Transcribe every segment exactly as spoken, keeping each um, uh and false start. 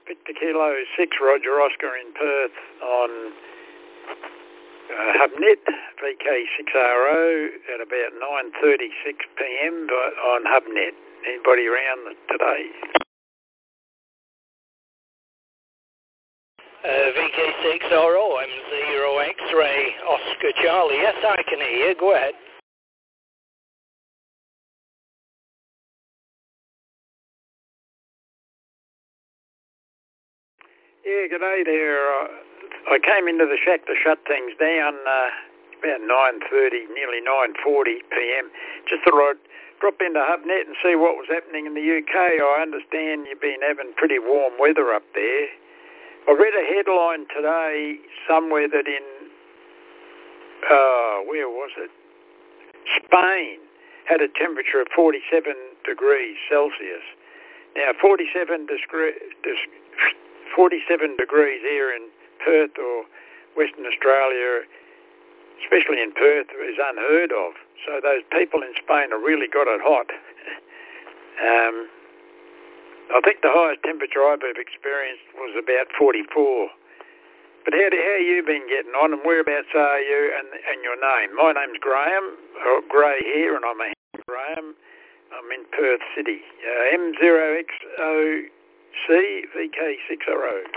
Victor Kilo six, Roger Oscar in Perth on uh, HubNet, V K six R O at about nine thirty-six p m on HubNet. Anybody around today? Uh, V K six R O, M zero X-ray, Oscar Charlie. Yes, I can hear you. Go ahead. Yeah, g'day there. Uh, I came into the shack to shut things down uh, about nine thirty, nearly nine forty p m. Just thought I'd drop into HubNet and see what was happening in the U K. I understand you've been having pretty warm weather up there. I read a headline today somewhere that in, uh, where was it? Spain had a temperature of forty-seven degrees Celsius. Now, forty-seven, discre- dis- forty-seven degrees here in Perth or Western Australia, especially in Perth, is unheard of. So those people in Spain have really got it hot. um, I think the highest temperature I've ever experienced was about forty-four. But how, do, how have you been getting on, and whereabouts are you, and, and your name? My name's Graham, or Gray here, and I'm a Graham. I'm in Perth City. Uh, M zero X O C, V K six R O.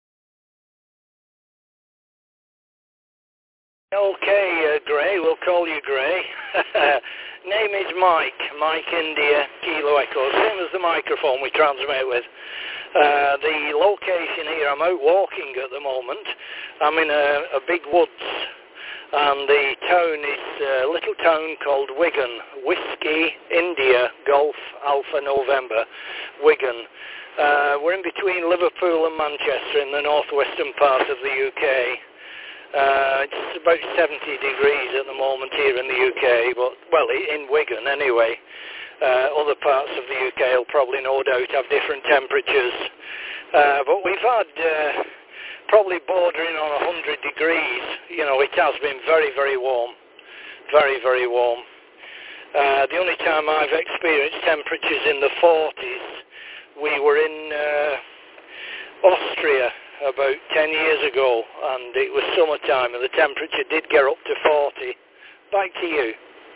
Okay, uh, Gray, we'll call you Gray. Name is Mike, Mike India, Kilo Echo, same as the microphone we transmit with. Uh, the location here, I'm out walking at the moment. I'm in a, a big woods, and the town is a little town called Wigan. Whiskey, India, Golf, Alpha, November, Wigan. Uh, we're in between Liverpool and Manchester in the northwestern part of the U K. Uh, it's about seventy degrees at the moment here in the U K, but, well, in Wigan anyway. Uh, other parts of the U K will probably no doubt have different temperatures. Uh, but we've had uh, probably bordering on one hundred degrees. You know, it has been very, very warm. Very, very warm. Uh, the only time I've experienced temperatures in the forties, we were in uh, Austria about ten years ago, and it was summertime, and the temperature did get up to forty. Back to you.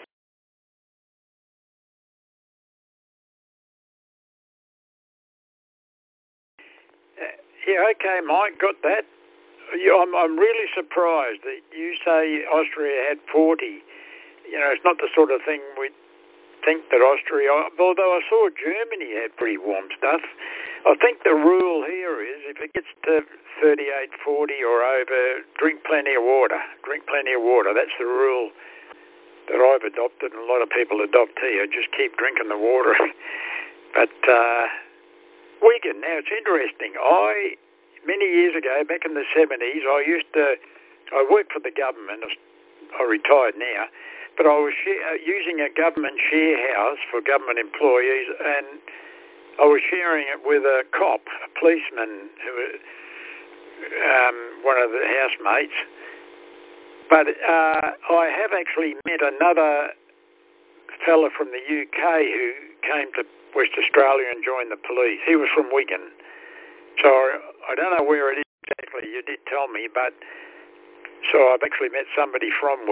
Uh, yeah, okay, Mike, got that. Yeah, I'm, I'm really surprised that you say Austria had forty. You know, it's not the sort of thing we'd think that Austria, although I saw Germany had pretty warm stuff. I think the rule here is if it gets to thirty-eight, forty or over, drink plenty of water. Drink plenty of water. That's the rule that I've adopted, and a lot of people adopt here. Just keep drinking the water. But uh, Wigan, now it's interesting. I, many years ago, back in the seventies, I used to, I worked for the government. I retired now. But I was share, using a government share house for government employees, and I was sharing it with a cop, a policeman, who was um, one of the housemates. But uh, I have actually met another fella from the U K who came to West Australia and joined the police. He was from Wigan. So I don't know where it is exactly, you did tell me, but so I've actually met somebody from